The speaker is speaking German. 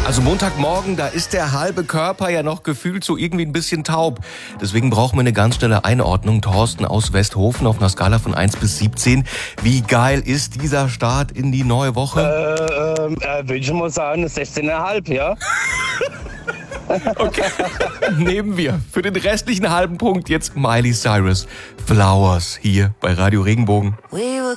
Also Montagmorgen, da ist der halbe Körper ja noch gefühlt so irgendwie ein bisschen taub. Deswegen brauchen wir eine ganz schnelle Einordnung. Thorsten aus Westhofen auf einer Skala von 1 bis 17. Wie geil ist dieser Start in die neue Woche? Will ich mal sagen, 16,5, ja? Okay, nehmen wir. Für den restlichen halben Punkt jetzt Miley Cyrus. Flowers hier bei Radio Regenbogen.